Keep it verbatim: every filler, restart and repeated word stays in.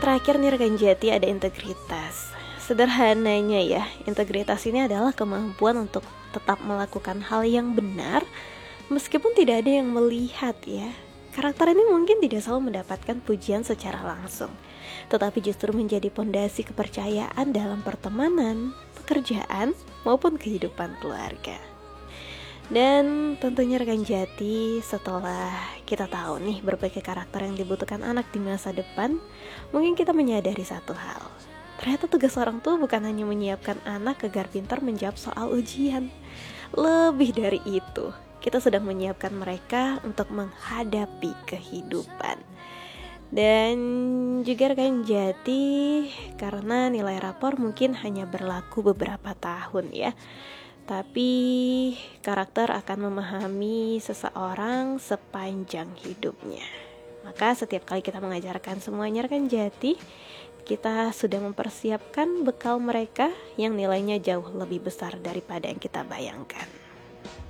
Terakhir nih rekan jati, ada integritas. Sederhananya ya, integritas ini adalah kemampuan untuk tetap melakukan hal yang benar meskipun tidak ada yang melihat ya. Karakter ini mungkin tidak selalu mendapatkan pujian secara langsung, tetapi justru menjadi pondasi kepercayaan dalam pertemanan, pekerjaan, maupun kehidupan keluarga. Dan tentunya rekan jati, setelah kita tahu nih berbagai karakter yang dibutuhkan anak di masa depan, mungkin kita menyadari satu hal. Ternyata tugas orang tua bukan hanya menyiapkan anak agar pintar menjawab soal ujian. Lebih dari itu, kita sedang menyiapkan mereka untuk menghadapi kehidupan. Dan juga rekan jati, karena nilai rapor mungkin hanya berlaku beberapa tahun ya, tapi karakter akan memahami seseorang sepanjang hidupnya. Maka setiap kali kita mengajarkan semuanya rekan jati, kita sudah mempersiapkan bekal mereka yang nilainya jauh lebih besar daripada yang kita bayangkan.